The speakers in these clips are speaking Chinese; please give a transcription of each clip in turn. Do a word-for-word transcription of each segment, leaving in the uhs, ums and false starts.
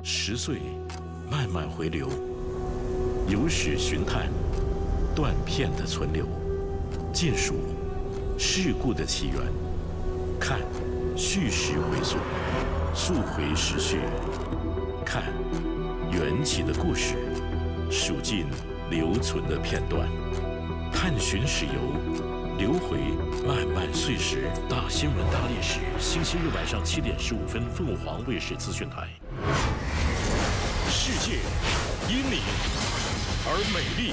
十岁慢慢回流，有史寻探，断片的存留，尽数事故的起源，看叙事回溯，溯回时序，看缘起的故事，数尽留存的片段，探寻史游。 流回漫漫岁时，大新闻大历史，星期日晚上七点十五分，凤凰卫视资讯台。世界因你而美丽。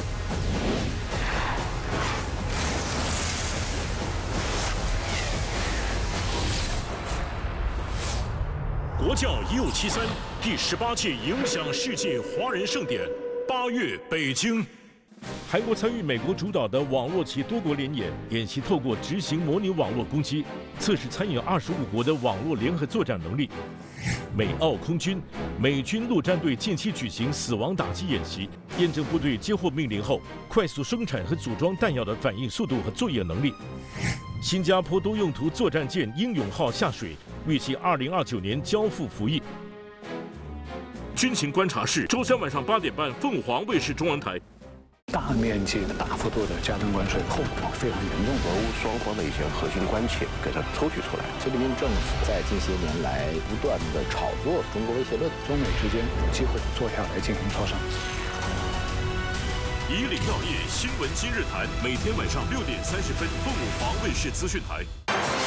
国教一五七三第十八届影响世界华人盛典，八月北京。 韩国参与美国主导的网络及多国联演，演习透过执行模拟网络攻击，测试参与二十五国的网络联合作战能力。美澳空军、美军陆战队近期举行死亡打击演习，验证部队接获命令后快速生产和组装弹药的反应速度和作业能力。新加坡多用途作战舰“英勇号”下水，预计二零二九年交付服役。军情观察室，周三晚上八点半，凤凰卫视中文台。 大面积的、大幅度的加征关税，后果非常严重。 俄乌双方的一些核心关切给它抽取出来。 习近平政府在近些年来不断的炒作中国威胁论， 中美之间有机会坐下来进行磋商。 以岭药业新闻今日谈，每天晚上六点三十分，凤凰卫视资讯台。